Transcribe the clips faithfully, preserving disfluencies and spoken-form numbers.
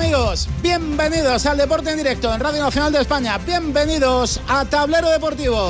amigos? Bienvenidos al Deporte en Directo en Radio Nacional de España. Bienvenidos a Tablero Deportivo.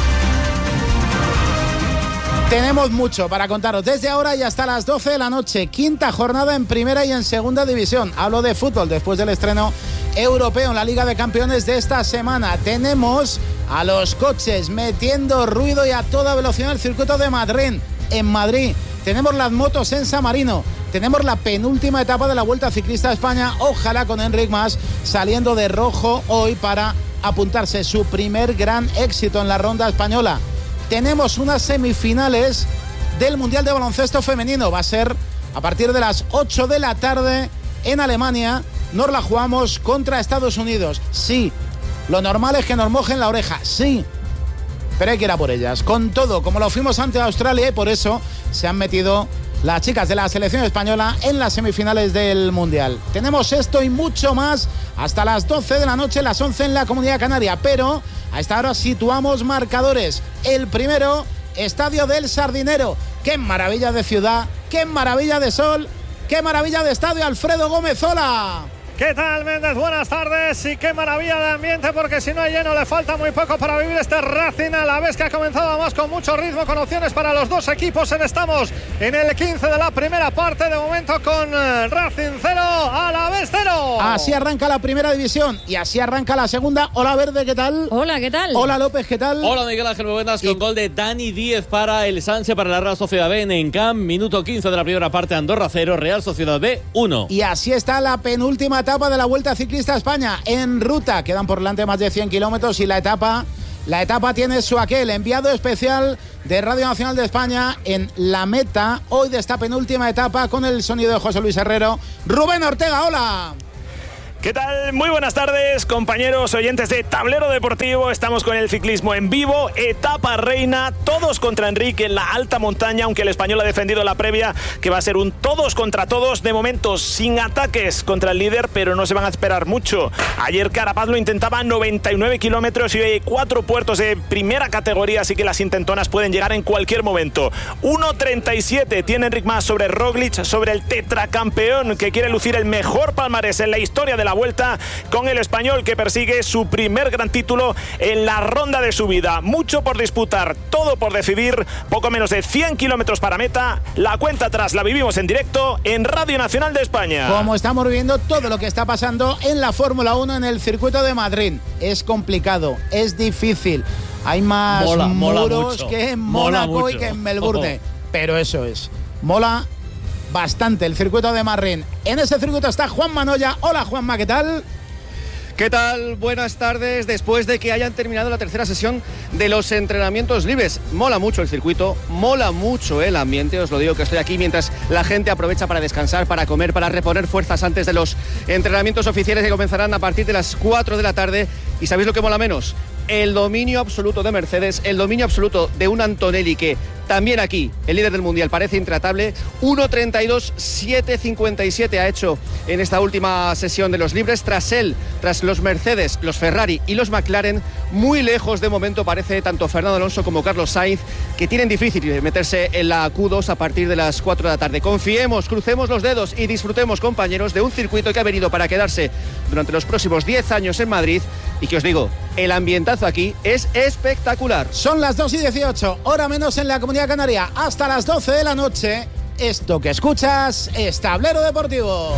Tenemos mucho para contaros desde ahora y hasta las doce de la noche. Quinta jornada en primera y en segunda división. Hablo de fútbol después del estreno europeo en la Liga de Campeones de esta semana. Tenemos a los coches metiendo ruido y a toda velocidad en el circuito de Madrid. En Madrid tenemos las motos en San Marino. Tenemos la penúltima etapa de la Vuelta Ciclista a España. Ojalá con Enric Mas saliendo de rojo hoy para apuntarse su primer gran éxito en la ronda española. Tenemos unas semifinales del Mundial de Baloncesto Femenino. Va a ser a partir de las ocho de la tarde en Alemania. Nos la jugamos contra Estados Unidos. Sí, lo normal es que nos mojen la oreja. Sí, pero hay que ir a por ellas. Con todo, como lo fuimos ante Australia, y por eso se han metido las chicas de la selección española en las semifinales del Mundial. Tenemos esto y mucho más hasta las doce de la noche, las once en la Comunidad Canaria. Pero a esta hora situamos marcadores. El primero, Estadio del Sardinero. ¡Qué maravilla de ciudad! ¡Qué maravilla de sol! ¡Qué maravilla de estadio! Alfredo Gómez, hola. ¿Qué tal, Méndez? Buenas tardes y qué maravilla de ambiente, porque si no hay lleno le falta muy poco para vivir este Racing a la vez que ha comenzado además con mucho ritmo, con opciones para los dos equipos. Estamos en el quince de la primera parte, de momento con Racing cero, a la vez cero. Así arranca la primera división y así arranca la segunda. Hola Verde, ¿qué tal? Hola, ¿qué tal? Hola López, ¿qué tal? Hola Miguel Ángel, muy buenas, y... con gol de Dani Díez para el Sanse, para la Real Sociedad B en Encamp. Minuto quince de la primera parte, Andorra cero, Real Sociedad B uno. Y así está la penúltima etapa de la Vuelta Ciclista a España en ruta. Quedan por delante más de cien kilómetros y la etapa, la etapa tiene su aquel. Enviado especial de Radio Nacional de España en la meta hoy de esta penúltima etapa con el sonido de José Luis Herrero. Rubén Ortega, hola. ¿Qué tal? Muy buenas tardes, compañeros oyentes de Tablero Deportivo. Estamos con el ciclismo en vivo, etapa reina, todos contra Enrique en la alta montaña, aunque el español ha defendido la previa, que va a ser un todos contra todos, de momento sin ataques contra el líder, pero no se van a esperar mucho. Ayer Carapaz lo intentaba noventa y nueve kilómetros y hoy hay cuatro puertos de primera categoría, así que las intentonas pueden llegar en cualquier momento. uno treinta y siete tiene Enric Mas sobre Roglic, sobre el tetracampeón que quiere lucir el mejor palmarés en la historia de la Vuelta, con el español que persigue su primer gran título en la ronda de su vida. Mucho por disputar, todo por decidir, poco menos de cien kilómetros para meta. La cuenta atrás la vivimos en directo en Radio Nacional de España. Como estamos viendo todo lo que está pasando en la Fórmula uno en el circuito de Madrid. Es complicado, es difícil. Hay más mola, muros mola que en Mónaco y que en Melbourne. Oh. Pero eso es, mola bastante el circuito de Madrid. En ese circuito está Juan Manoya. Hola Juanma, ¿qué tal? ¿Qué tal? Buenas tardes. Después de que hayan terminado la tercera sesión de los entrenamientos libres, mola mucho el circuito, mola mucho el ambiente. Os lo digo que estoy aquí mientras la gente aprovecha para descansar, para comer, para reponer fuerzas antes de los entrenamientos oficiales que comenzarán a partir de las cuatro de la tarde. ¿Y sabéis lo que mola menos? El dominio absoluto de Mercedes, el dominio absoluto de un Antonelli que también aquí, el líder del Mundial, parece intratable. uno treinta y dos, siete cincuenta y siete ha hecho en esta última sesión de los libres. Tras él, tras los Mercedes, los Ferrari y los McLaren, muy lejos de momento parece tanto Fernando Alonso como Carlos Sainz, que tienen difícil meterse en la Q dos a partir de las cuatro de la tarde. Confiemos, crucemos los dedos y disfrutemos, compañeros, de un circuito que ha venido para quedarse durante los próximos diez años en Madrid y que os digo, el ambientazo aquí es espectacular. Son las dos y dieciocho, hora menos en la Comunidad Canaria. Hasta las doce de la noche, esto que escuchas es Tablero Deportivo.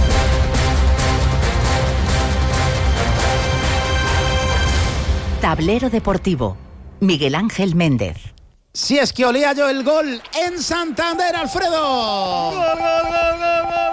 Tablero Deportivo, Miguel Ángel Méndez. Si es que olía yo el gol en Santander, Alfredo. ¡Gol, gol, gol, gol, gol!